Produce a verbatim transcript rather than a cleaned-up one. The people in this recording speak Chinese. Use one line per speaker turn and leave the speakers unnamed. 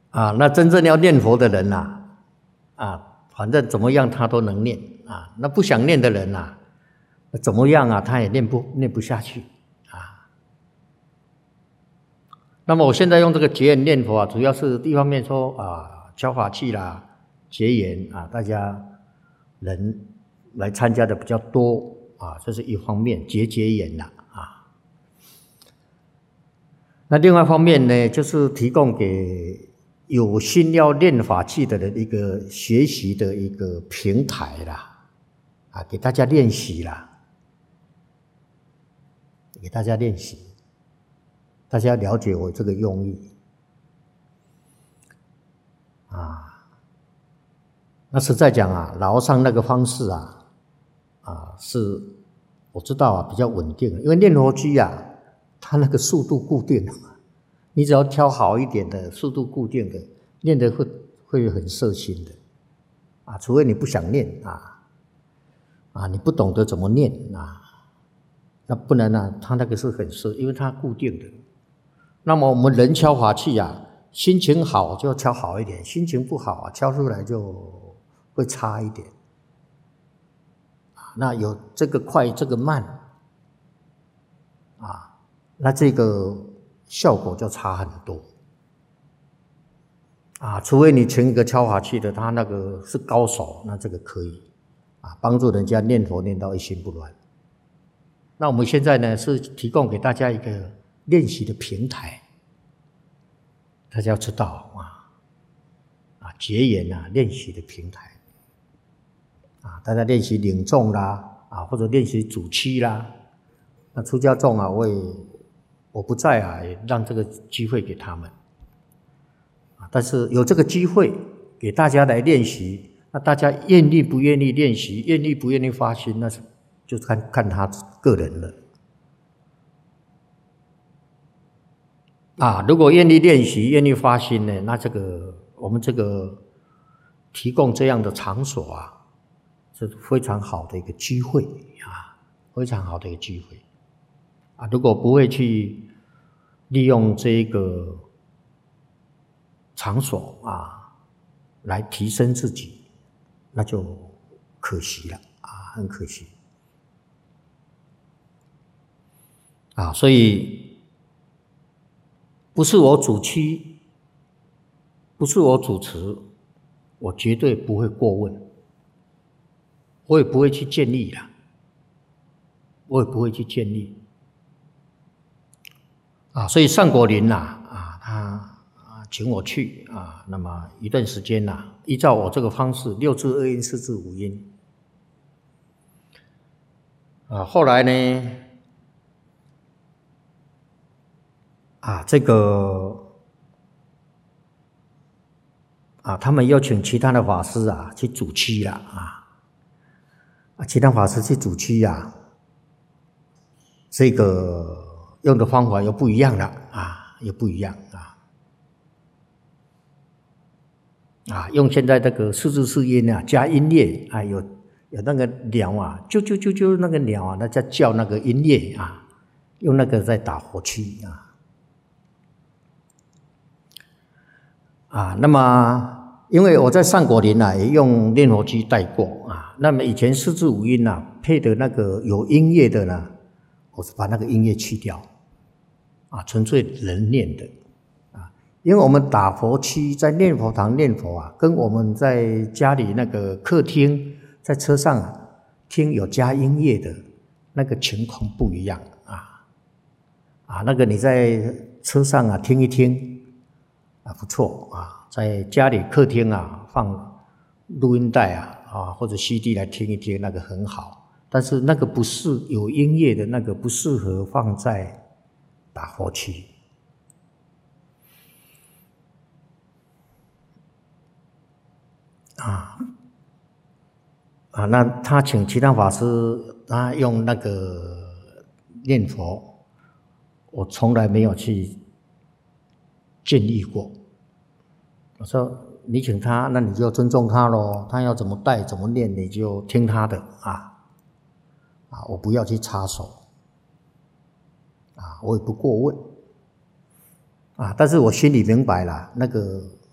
啊，那真正要念佛的人呐、啊，啊，反正怎么样他都能念啊。那不想念的人呐、啊，怎么样啊，他也念不念不下去啊。那么我现在用这个结缘念佛啊，主要是一方面说啊，教法器啦，结缘啊，大家人来参加的比较多啊，这是一方面结结缘啦啊。那另外一方面呢，就是提供给有心要练法器的人一个学习的一个平台啦，啊，给大家练习啦，给大家练习，大家了解我这个用意啊。那实在讲啊，老和尚那个方式啊，啊，是我知道啊比较稳定的，因为念佛机啊，它那个速度固定的嘛，你只要挑好一点的速度固定的，念的会会很摄心的啊，除非你不想念啊，啊，你不懂得怎么念啊，那不然啊，它那个是很摄，因为它固定的。那么我们人敲法器啊，心情好就敲好一点，心情不好啊，敲出来就会差一点。那有这个快这个慢啊，那这个效果就差很多啊。除非你请一个敲法器的，他那个是高手，那这个可以啊，帮助人家念佛念到一心不乱。那我们现在呢，是提供给大家一个练习的平台，大家要知道啊，啊结缘啊，练习的平台啊，大家练习领众啦，啊或者练习主期啦，那出家众啊，我也我不在啊，也让这个机会给他们啊，但是有这个机会给大家来练习，那大家愿意不愿意练习，愿意不愿意发心，那是就看看他个人了。啊，如果愿意练习、愿意发心呢，那这个我们这个提供这样的场所啊，是非常好的一个机会啊，非常好的一个机会啊。如果不会去利用这个场所啊，来提升自己，那就可惜了啊，很可惜啊，所以。不是我主期，不是我主持，我绝对不会过问，我也不会去建立啦，我也不会去建立啊。所以上果林呐，啊，他啊请我去啊，那么一段时间呐，依照我这个方式，六字二音，四字五音啊，后来呢？啊，这个啊，他们邀请其他的法师啊去主期了啊，啊，其他法师去主期啊，这个用的方法又不一样了啊，又不一样啊，啊，用现在这个四字四音啊，加音乐啊，有有那个鸟啊，啾啾啾啾那个鸟啊，那在叫那个音乐啊，用那个在打火期啊。啊，那么因为我在上果林啊，也用念佛机带过啊。那么以前四字五音啊，配的那个有音乐的呢，我是把那个音乐去掉，啊，纯粹人念的啊。因为我们打佛七在念佛堂念佛啊，跟我们在家里那个客厅在车上啊听有加音乐的那个情况不一样啊啊，那个你在车上啊听一听。啊，不错啊，在家里客厅啊放录音带啊啊或者 C D 来听一听，那个很好。但是那个不是有音乐的那个不适合放在打佛期啊啊。那他请其他法师，他用那个念佛，我从来没有去建议过。我说你请他，那你就尊重他咯，他要怎么带怎么念，你就听他的啊啊！我不要去插手啊，我也不过问啊。但是我心里明白了，那个